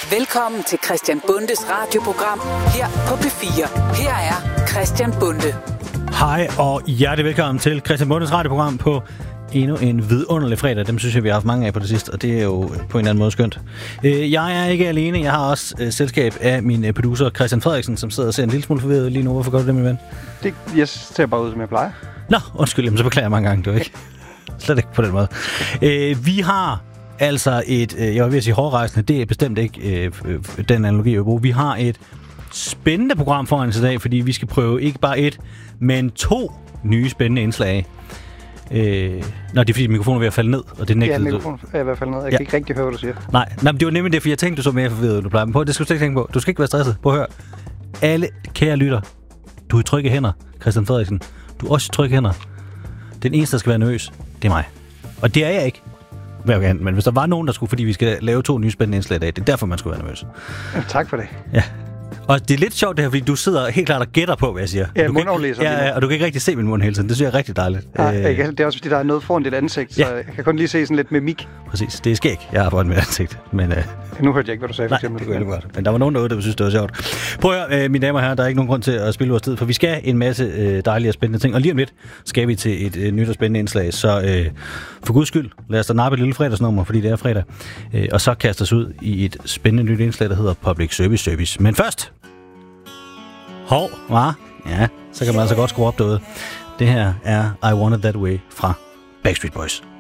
Velkommen til Christian Bundes radioprogram her på P4. Her er Christian Bunde. Hej og hjertelig velkommen til Christian Bundes radioprogram på endnu en vidunderlig fredag. Dem synes jeg, vi har haft mange af på det sidste, og det er jo på en eller anden måde skønt. Jeg er ikke alene. Jeg har også selskab af min producer Christian Frederiksen, som sidder og ser en lille smule forvirret lige nu. Hvorfor gør du det, min ven? Jeg ser bare ud, som jeg plejer. Nå, undskyld. Jamen, så beklager jeg mange gange. Det var ikke slet ikke på den måde. Vi har altså jeg var ved at sige hårdrejsende. Det er bestemt ikke den analogi, jeg vil bruge. Vi har et spændende program foran os i dag, fordi vi skal prøve ikke bare et, men 2 nye spændende indslag. Det er fordi mikrofonen er ved at falde ned, og det nægtede. Ja, mikrofonen er ved at falde ned. Jeg kan ikke rigtig høre, hvad du siger. Nej, men det var nemlig det, for jeg tænkte, du så mere forvirret, du plejer. Men det skal du ikke tænke på. Du skal ikke være stresset. Prøv at høre. Alle kære lytter, du er i trygge hænder, Christian Frederiksen. Du er også i trygge hænder. Den eneste, der skal være nervøs, det er mig. Og det er jeg ikke. Men hvis der var nogen, der skulle, fordi vi skal lave 2 nye spændende indslag i dag, det er derfor, man skulle være nervøs. Ja, tak for det. Ja. Og det er lidt sjovt det her, fordi du sidder helt klart og gætter på, hvad jeg siger. Ja, mundaflæser. Ja, og du kan ikke rigtig se min mund hele tiden. Det synes jeg er rigtig dejligt. Nej, det er også fordi, der er noget foran dit ansigt, så jeg kan kun lige se sådan lidt mimik. Præcis, det er skæg, jeg har foran mit ansigt. Men, nu hørte jeg ikke, hvad du sagde, for eksempel. Nej, det kunne jeg godt. Men der var nogen derude, der synes, det var sjovt. Prøv at høre, mine damer og herrer, der er ikke nogen grund til at spille vores tid, for vi skal en masse dejlige og spændende ting. Og lige om lidt skal vi til et nyt og spændende indslag. Så for guds skyld, lad os da nappe et lille fredagsnummer, fordi det er fredag. Og så kaste os ud i et spændende nyt indslag, der hedder Public Service. Men først... Ja, så kan man altså godt skrue op derude. Det her er I Want It That Way fra Backstreet Boys.